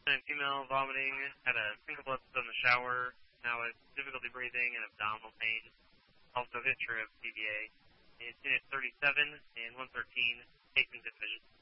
pregnant female vomiting, had a single episode in the shower, now has difficulty breathing and abdominal pain. Also history of CVA. And it's unit 37 and 113, taken to division.